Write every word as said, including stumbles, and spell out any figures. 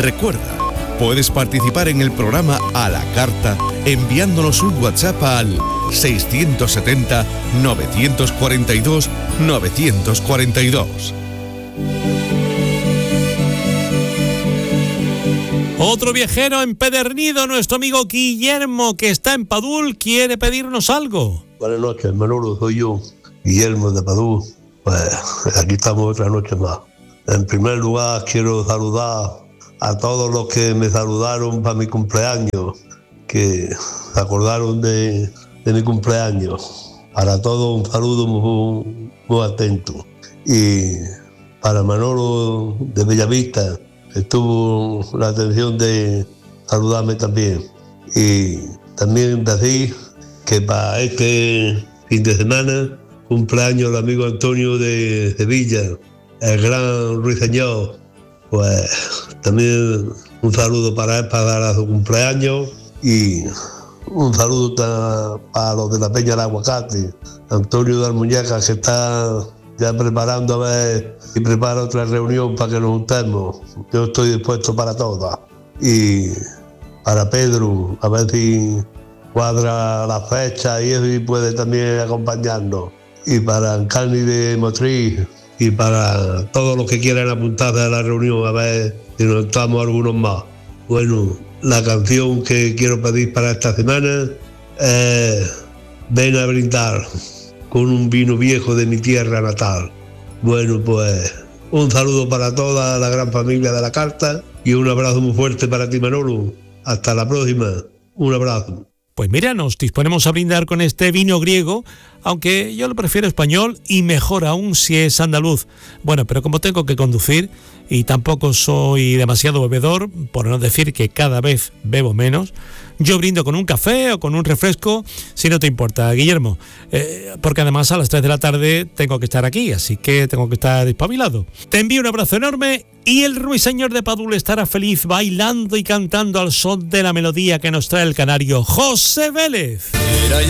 Recuerda, puedes participar en el programa a la carta enviándonos un WhatsApp al seiscientos setenta, novecientos cuarenta y dos, novecientos cuarenta y dos. Otro viajero empedernido, nuestro amigo Guillermo, que está en Padul, quiere pedirnos algo. Buenas noches, Manolo, soy yo, Guillermo de Padul. Pues aquí estamos otra noche más. En primer lugar, quiero saludar a todos los que me saludaron para mi cumpleaños, que se acordaron de, de mi cumpleaños. Para todos un saludo muy, muy atento. Y para Manolo de Bellavista, estuvo la atención de saludarme también. Y también decir que para este fin de semana cumpleaños el amigo Antonio de Sevilla, el gran ruiseñor. Pues también un saludo para él para su cumpleaños y un saludo ta, para los de la Peña del Aguacate, Antonio de Almuñeca, que está ya preparando a ver y prepara otra reunión para que nos juntemos. Yo estoy dispuesto para todas. Y para Pedro, a ver si cuadra la fecha y eso y puede también acompañarnos. Y para Encarni de Motriz y para todos los que quieran apuntarse a la reunión, a ver si nos estamos algunos más. Bueno, la canción que quiero pedir para esta semana es Ven a brindar con un vino viejo de mi tierra natal. Bueno, pues un saludo para toda la gran familia de la carta y un abrazo muy fuerte para ti, Manolo. Hasta la próxima. Un abrazo. Pues mira, nos disponemos a brindar con este vino griego, aunque yo lo prefiero español y mejor aún si es andaluz. Bueno, pero como tengo que conducir y tampoco soy demasiado bebedor, por no decir que cada vez bebo menos, yo brindo con un café o con un refresco, si no te importa, Guillermo, eh, porque además a las tres de la tarde tengo que estar aquí, así que tengo que estar despabilado. Te envío un abrazo enorme y el ruiseñor de Padul estará feliz bailando y cantando al son de la melodía que nos trae el canario José Vélez.